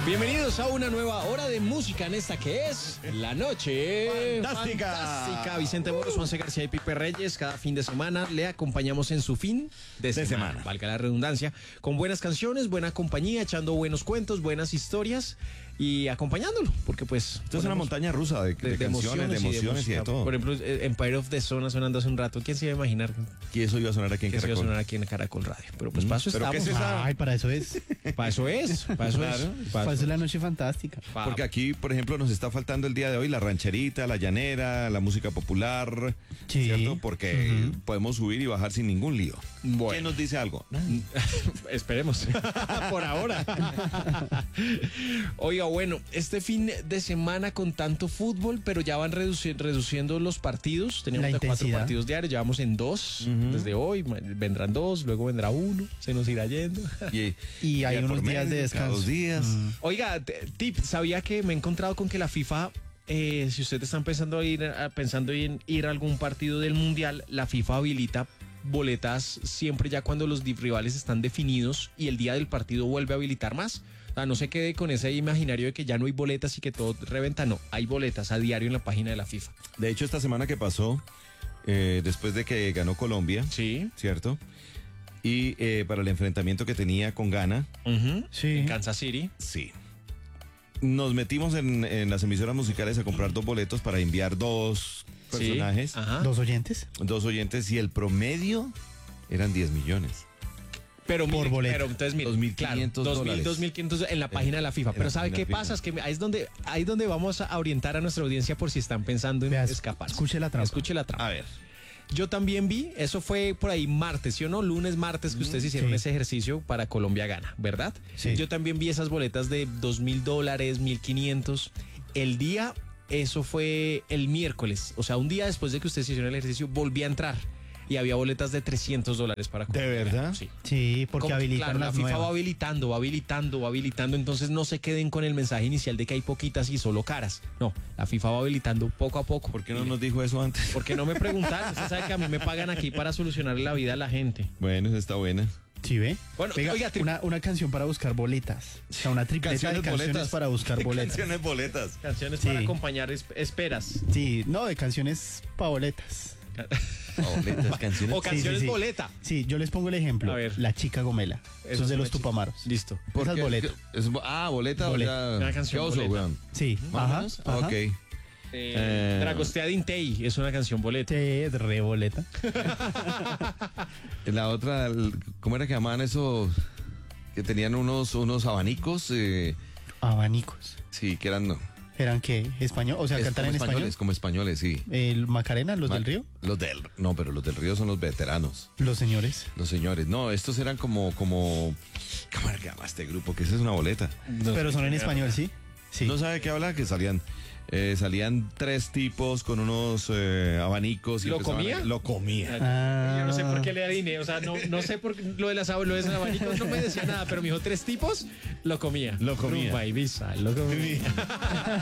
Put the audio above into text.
Bienvenidos a una nueva hora de música en esta que es La Noche Fantástica. Vicente Moros, Juanse García y Pipe Reyes. Cada fin de semana le acompañamos en su fin de semana, valga la redundancia, con buenas canciones, buena compañía, echando buenos cuentos, buenas historias y acompañándolo, porque pues... Esto es una montaña rusa de canciones, de emociones y de todo. Por ejemplo, Empire of the Sun sonando hace un rato. ¿Quién se iba a imaginar que eso iba a sonar aquí en que Caracol? Eso iba a sonar aquí en Caracol Radio. Pero pues para eso ¿Pero estamos. qué es esa? Ay, para eso es. Para eso es. Para eso es. Para eso es La Noche Fantástica. Porque aquí, por ejemplo, nos está faltando el día de hoy la rancherita, la llanera, la música popular, Sí. ¿cierto? Porque podemos subir y bajar sin ningún lío. Bueno. ¿Quién nos dice algo? Esperemos. Por ahora. Oiga, bueno, este fin de semana con tanto fútbol, pero ya van reduciendo los partidos. Teníamos La 4 intensidad. partidos diarios, ya vamos en 2. Desde hoy vendrán 2, luego vendrá 1, se nos irá yendo. Y hay día unos por días de medio, descanso. cada 2 días. Oiga, tip, ¿sabía que me he encontrado con que la FIFA, si ustedes están pensando en ir a algún partido del Mundial, la FIFA habilita boletas siempre ya cuando los rivales están definidos y el día del partido vuelve a habilitar más? O sea, no se quede con ese imaginario de que ya no hay boletas y que todo reventa. No, hay boletas a diario en la página de la FIFA. De hecho, esta semana que pasó, después de que ganó Colombia, Sí. ¿cierto? Y para el enfrentamiento que tenía con Ghana, Sí. En Kansas City. sí. Nos metimos en las emisoras musicales a comprar 2 boletos para enviar 2 personajes, Sí. Ajá. ¿Dos oyentes? 2 oyentes, y el promedio eran 10 millones. Pero Por mire, boleto. pero entonces mire, 2.500 dólares. 2.500 en la página de la FIFA. en Pero la ¿sabe página qué de la pasa? FIFA. Es que ahí es donde vamos a orientar a nuestra audiencia por si están pensando en Vea, escapar. escuche la trampa. Escuche la trampa. A ver. Yo también vi, eso fue por ahí martes, ¿sí o no? Lunes, martes, que ustedes hicieron sí. ese ejercicio para Colombia Gana, ¿verdad? Sí. Yo también vi esas boletas de $2.000, 1.500. El día, eso fue el miércoles, o sea, un día después de que ustedes hicieron el ejercicio, volví a entrar y había boletas de $300 para Colombia. ¿De verdad? Gana. Sí. Sí, porque Como- habilitan claro, la las FIFA va nuevas. habilitando, entonces no se queden con el mensaje inicial de que hay poquitas y solo caras. No, la FIFA va habilitando poco a poco. ¿Por qué no nos dijo eso antes? ¿Por qué no me preguntaron? Usted sabe que a mí me pagan aquí para solucionar la vida a la gente. Bueno, esa está buena. ¿Sí ve? Bueno, Venga, oiga, una canción para buscar boletas. O sea, una tripleta de canciones para buscar boletas. Canciones boletas. Canciones Sí. para acompañar esperas. Sí, no, de canciones para boletas. Boletas, canciones. O canciones sí. boleta. Sí, yo les pongo el ejemplo. A ver. La Chica Gomela. Eso es de los Tupamaros. Listo. Esas boletas. Boleta. Boleta. Una canción Qué oso, boleta. weón. Sí, ¿Más o ajá. menos? ajá. Ok. Dragostea Dintei es una canción boleta. Sí, re boleta. La otra, ¿cómo era que llamaban eso? Que tenían unos abanicos. Abanicos. Sí, que eran. ¿Eran qué? ¿Español? O sea, cantar en español. Como españoles, sí. ¿El Macarena, los del Río? No, pero los del Río son los veteranos. Los señores. Los señores. No, estos eran como. ¿Cómo era que llama este grupo? Que esa es una boleta. Pero son en español, ¿sí? Sí. ¿No sabe qué habla? Que salían 3 tipos con unos abanicos. Y ¿Lo empezaban comía? Lo comía. Ah. Yo no sé por qué le adiviné, o sea, no sé por qué lo de las abanicos no me decía nada, pero me dijo 3 tipos, lo comía. Lo comía. Rumba, Ibiza, lo comía.